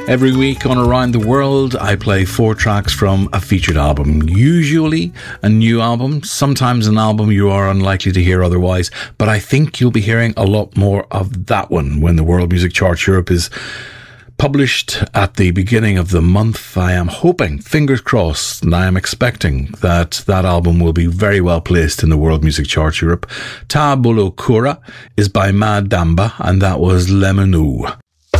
Every week on Around the World, I play 4 tracks from a featured album. Usually a new album, sometimes an album you are unlikely to hear otherwise, but I think you'll be hearing a lot more of that one when the World Music Chart Europe is published at the beginning of the month. I am hoping, fingers crossed, and I am expecting that that album will be very well placed in the World Music Chart Europe. Ta Bolo Kura is by Mad Damba, and that was Lemonu.